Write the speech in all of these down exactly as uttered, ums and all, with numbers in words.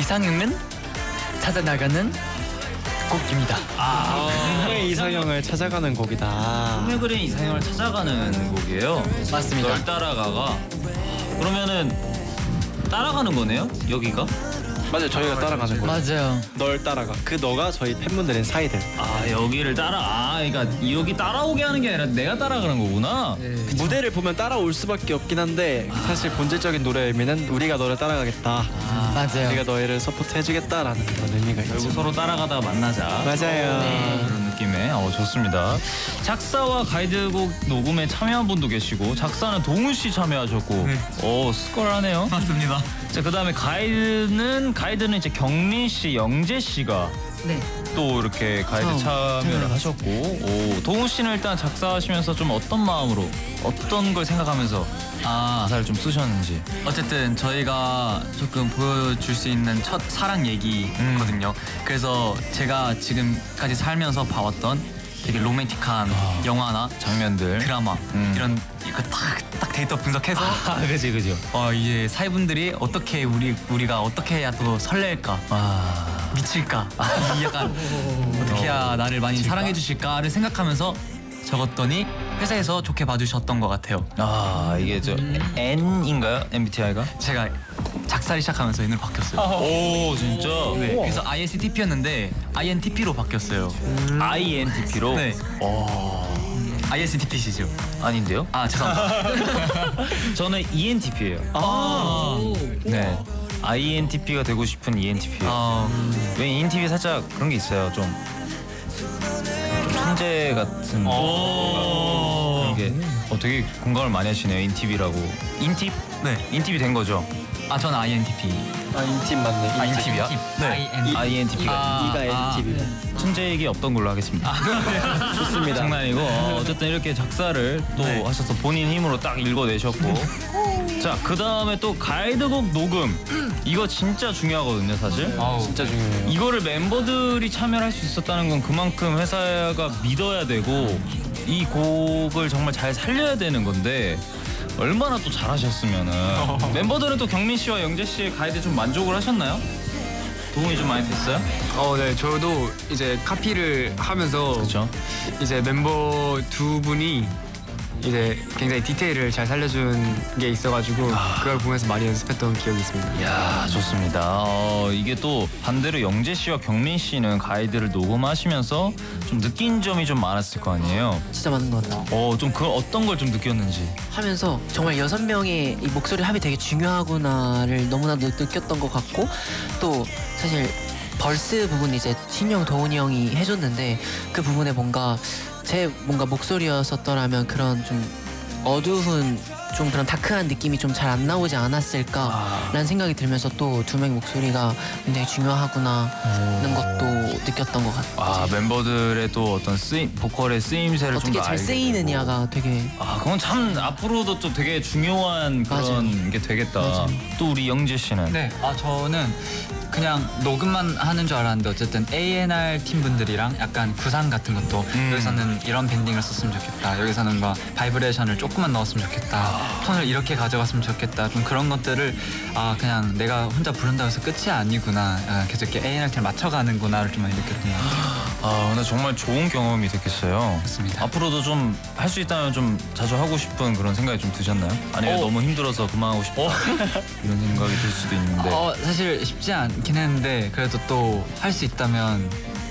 이상형은 찾아 나가는 곡입니다. 아, 꿈의 이상형을 찾아가는 곡이다. 꿈에 그린 이상형을 찾아가는 곡이에요. 맞습니다. 널 따라가가. 그러면은 따라가는 거네요? 여기가? 맞아요, 저희가 따라가는 거예요. 맞아요. 널 따라가. 그 너가 저희 팬분들의 사이들. 아 여기를 따라. 아 그러니까 여기 따라오게 하는 게 아니라 내가 따라가는 거구나. 네. 무대를 보면 따라올 수밖에 없긴 한데 사실 본질적인 노래 의미는 우리가 너를 따라가겠다. 아, 맞아요. 우리가 너희를 서포트해주겠다라는 그런 의미가 결국 있죠. 서로 따라가다가 만나자. 맞아요. 네. 그런 느낌의 어 좋습니다. 작사와 가이드곡 녹음에 참여한 분도 계시고 작사는 동훈 씨 참여하셨고, 네. 오 스컬하네요. 맞습니다. 자 그다음에 가이드는 가이드는 이제 경민 씨, 영재 씨가 네. 또 이렇게 가이드 처음. 참여를 네. 하셨고, 오 동훈 씨는 일단 작사하시면서 좀 어떤 마음으로 어떤 걸 생각하면서 아, 가사를 좀 쓰셨는지. 어쨌든 저희가 조금 보여줄 수 있는 첫 사랑 얘기거든요. 그래서 제가 지금까지 살면서 봐왔던 되게 로맨틱한 아. 영화나 장면들, 드라마 음. 이런 이거 딱딱 데이터 분석해서 아 그지 그죠. 어 이제 사회분들이 어떻게 우리 우리가 어떻게 해야 또 설렐까, 아 미칠까, 이 약간 어떻게 해야 나를 많이 사랑해 주실까를 생각하면서 적었더니 회사에서 좋게 봐주셨던 것 같아요. 아 이게 저 N인가요? 엠비티아이가? 제가 작사를 시작하면서 N으로 바뀌었어요. 오 진짜. 네, 그래서 아이에스티피였는데 아이엔티피로 바뀌었어요. 아이엔티피로. 네. 오. 아이에스티피시죠? 아닌데요? 아 죄송합니다. 저는 이엔티피예요. 아, 네. 아이엔티피가 되고 싶은 이엔티피예요. 아, 왜 이엔티피 살짝 그런 게 있어요. 좀, 좀 천재 같은 그런 게. 어, 되게 공감을 많이 하시네요. 인팁이라고. 인팁? 네. 인팁이 된 거죠? 아 저는 아이엔티피. 아, 인팁 맞네. 아, 인팁. 인팁이야? 네. 아이엔티피가. 아, 이가 아. 엔팁이고. 천재 얘기 없던 걸로 하겠습니다. 좋습니다. 장난이고 어, 어쨌든 이렇게 작사를 또 네. 하셔서 본인 힘으로 딱 읽어내셨고 자 그 다음에 또 가이드곡 녹음 이거 진짜 중요하거든요 사실. 아우. 진짜 중요해요. 이거를 멤버들이 참여를 할 수 있었다는 건 그만큼 회사가 믿어야 되고 이 곡을 정말 잘 살려야 되는 건데 얼마나 또 잘하셨으면은 멤버들은 또 경민 씨와 영재 씨의 가이드 좀 만족을 하셨나요? 도움이 좀 많이 됐어요? 어, 네, 저도 이제 카피를 하면서 그렇죠. 이제 멤버 두 분이 이제 굉장히 디테일을 잘 살려준 게 있어가지고 그걸 보면서 많이 연습했던 기억이 있습니다. 이야 좋습니다. 어, 이게 또 반대로 영재 씨와 경민 씨는 가이드를 녹음하시면서 좀 느낀 점이 좀 많았을 거 아니에요. 진짜 많은 것 같아요. 어, 좀 그 어떤 걸 좀 느꼈는지. 하면서 정말 여섯 명의 이 목소리 합이 되게 중요하구나를 너무나 느, 느꼈던 것 같고, 또 사실 벌스 부분 이제 신영 도훈이 형이 해줬는데 그 부분에 뭔가 제 뭔가 목소리였었더라면 그런 좀 어두운 좀 그런 다크한 느낌이 좀 잘 안 나오지 않았을까라는 생각이 들면서 또 두 명의 목소리가 굉장히 중요하구나는 것도 느꼈던 것 같아요. 아 멤버들의 또 어떤 쓰임 보컬의 쓰임새를 좀 어떻게 더 잘 알게 쓰이느냐가 되게 되고. 아 그건 참 앞으로도 좀 되게 중요한 그런 맞아요. 게 되겠다. 맞아요. 또 우리 영재 씨는 네, 아 저는 그냥 녹음만 하는 줄 알았는데 어쨌든 에이엔알 팀 분들이랑 약간 구상 같은 것도 음. 여기서는 이런 밴딩을 썼으면 좋겠다, 여기서는 뭐 바이브레이션을 조금만 넣었으면 좋겠다, 톤을 이렇게 가져갔으면 좋겠다, 좀 그런 것들을 아 그냥 내가 혼자 부른다고 해서 끝이 아니구나, 아, 계속 이렇게 에이엔알 팀을 맞춰가는구나를 좀 많이 느꼈던 것 같아요. 아 근데 정말 좋은 경험이 됐겠어요. 맞습니다. 앞으로도 좀 할 수 있다면 좀 자주 하고 싶은 그런 생각이 좀 드셨나요? 아니면 어. 너무 힘들어서 그만하고 싶다 이런 생각이 들 수도 있는데. 어 사실 쉽지 않긴 했는데 그래도 또 할 수 있다면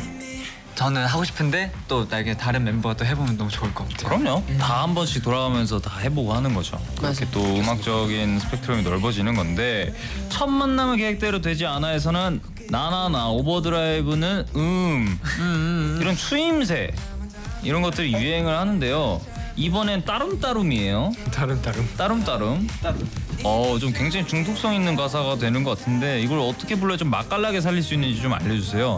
저는 하고 싶은데 또 나에게 다른 멤버가 또 해보면 너무 좋을 것 같아요. 그럼요. 다 한 번씩 돌아가면서 다 해보고 하는 거죠. 그렇게 맞아요. 또 음악적인 스펙트럼이 넓어지는 건데 첫 만남은 계획대로 되지 않아에서는 나나나 오버드라이브는 음 이런 추임새 이런 것들이 유행을 하는데요. 이번엔 따름따름이에요. 다른 다른. 따름따름. 어, 좀 굉장히 중독성 있는 가사가 되는 것 같은데 이걸 어떻게 불러야 좀 맛깔나게 살릴 수 있는지 좀 알려주세요.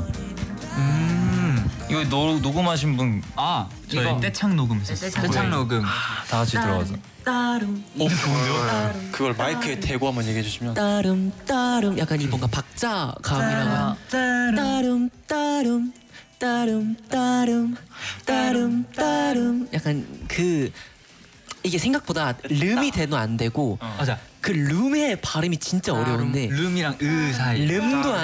음. 이거 노, 녹음하신 분 다 아 저희 이거 떼창 녹음했었어요. 떼창 녹음. 같이 들어가서. 어, 좋은데요? 그걸 마이크에 대고 한번 얘기해 주시면. 따름 따름 약간 이 뭔가 박자 감이라고 따름 따름 따름 따름 따름 따름 약간 그 이게 생각보다 름이 돼도 안 되고 맞아. 그 룸의 발음이 진짜 어려운데 룸이랑 으 사이. 름도